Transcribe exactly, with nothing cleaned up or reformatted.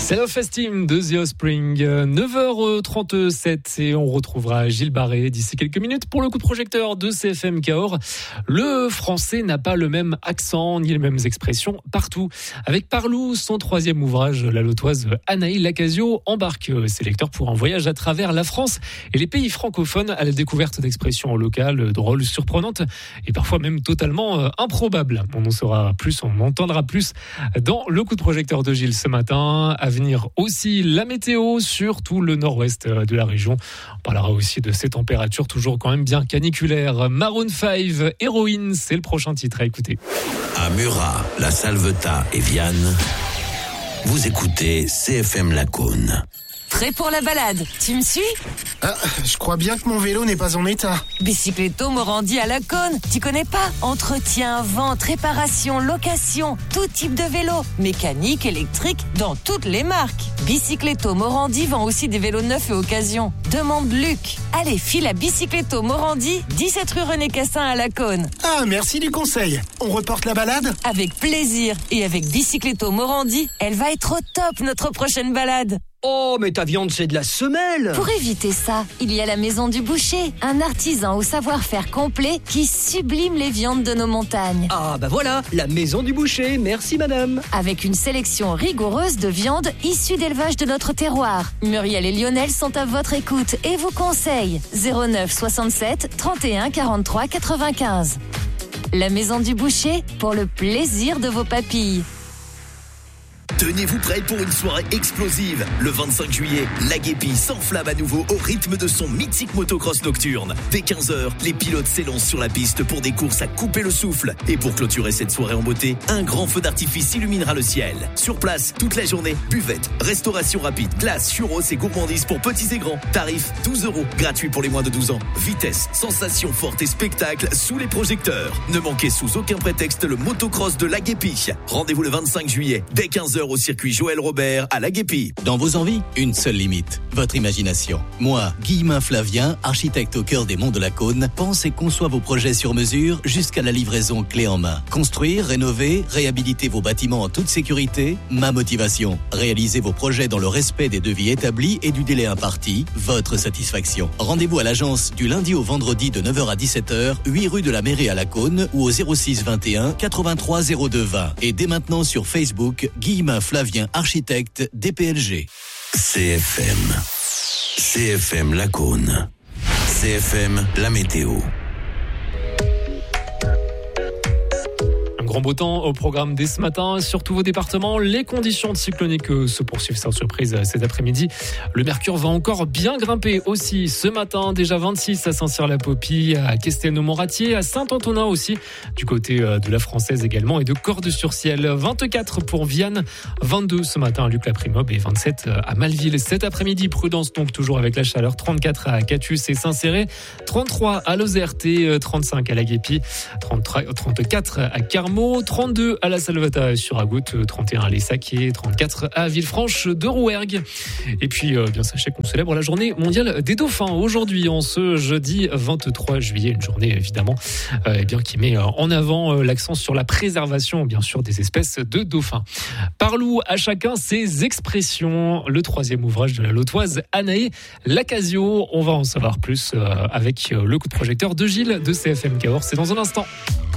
Self-esteem de The Offspring, neuf heures trente-sept et on retrouvera Gilles Barré d'ici quelques minutes pour le coup de projecteur de C F M Cahors. Le français n'a pas le même accent ni les mêmes expressions partout. Avec Parlou, son troisième ouvrage, la lotoise Anaï Lacasio embarque ses lecteurs pour un voyage à travers la France et les pays francophones à la découverte d'expressions locales, drôles, surprenantes et parfois même totalement improbables. On en saura plus, on en entendra plus dans le coup de projecteur de Gilles ce matin. À venir aussi la météo sur tout le nord-ouest de la région. On parlera aussi de ces températures toujours quand même bien caniculaires. Maroon cinq, Héroïne, c'est le prochain titre à écouter. À Murat, La Salvetat et Vianne, vous écoutez C F M Lacaune. Prêt pour la balade, tu me suis ? Ah, je crois bien que mon vélo n'est pas en état. Bicycletto Morandi à Lacaune, tu connais pas ? Entretien, vente, réparation, location, tout type de vélo, mécanique, électrique, dans toutes les marques. Bicycletto Morandi vend aussi des vélos neufs et occasion. Demande Luc. Allez, file à Bicycletto Morandi, dix-sept rue René Cassin à Lacaune. Ah, merci du conseil. On reporte la balade ? Avec plaisir. Et avec Bicycletto Morandi, elle va être au top notre prochaine balade. Oh, mais ta viande, c'est de la semelle! Pour éviter ça, il y a la Maison du Boucher, un artisan au savoir-faire complet qui sublime les viandes de nos montagnes. Ah, bah voilà, la Maison du Boucher, merci madame! Avec une sélection rigoureuse de viandes issues d'élevage de notre terroir. Muriel et Lionel sont à votre écoute et vous conseillent zéro neuf soixante-sept trente et un quarante-trois quatre-vingt-quinze. La Maison du Boucher, pour le plaisir de vos papilles. Tenez-vous prêts pour une soirée explosive. Le vingt-cinq juillet, la Guépie s'enflamme à nouveau au rythme de son mythique motocross nocturne. Dès quinze heures, les pilotes s'élancent sur la piste pour des courses à couper le souffle. Et pour clôturer cette soirée en beauté, un grand feu d'artifice illuminera le ciel. Sur place, toute la journée, buvette, restauration rapide, glace, churros et gourmandises pour petits et grands. Tarif douze euros, gratuit pour les moins de douze ans. Vitesse, sensation forte et spectacle sous les projecteurs. Ne manquez sous aucun prétexte le motocross de la Guépie. Rendez-vous le vingt-cinq juillet, dès quinze heures au circuit Joël Robert à la Guépie. Dans vos envies, une seule limite, votre imagination. Moi, Guillemin Flavien, architecte au cœur des monts de Lacaune, pense et conçoit vos projets sur mesure jusqu'à la livraison clé en main. Construire, rénover, réhabiliter vos bâtiments en toute sécurité, ma motivation. Réaliser vos projets dans le respect des devis établis et du délai imparti, votre satisfaction. Rendez-vous à l'agence du lundi au vendredi de neuf heures à dix-sept heures, huit rue de la Mairie à Lacaune ou au zéro six vingt et un quatre-vingt-trois zéro deux vingt. Et dès maintenant sur Facebook, Guillemin Flavien, architecte D P L G. C F M. C F M Lacaune. C F M, la météo. Grand beau temps au programme dès ce matin sur tous vos départements. Les conditions cycloniques se poursuivent sans surprise cet après-midi. Le mercure va encore bien grimper aussi ce matin. Déjà vingt-six à Saint-Cyr-la-Popie, à Questel-Montratier, à Saint-Antonin aussi, du côté de la Française également et de Cordes-sur-Ciel. vingt-quatre pour Vianne, vingt-deux ce matin à Luc-la-Primobe et vingt-sept à Malville. Cet après-midi, prudence donc toujours avec la chaleur. trente-quatre à Catus et Saint-Céré, trente-trois à Lozerte et trente-cinq à la Guépie, trente-quatre à Carmaux, trente-deux à la Salvetat sur Agout, trente et un à Lessac et trente-quatre à Villefranche de Rouergue. Et puis, euh, bien sachez qu'on célèbre la journée mondiale des dauphins aujourd'hui, en ce jeudi vingt-trois juillet, une journée évidemment euh, eh bien, qui met en avant euh, l'accent sur la préservation, bien sûr, des espèces de dauphins. Parlons à chacun ses expressions. Le troisième ouvrage de la lotoise Anaï Lacasio. On va en savoir plus euh, avec euh, le coup de projecteur de Gilles de C F M Cahors. C'est dans un instant.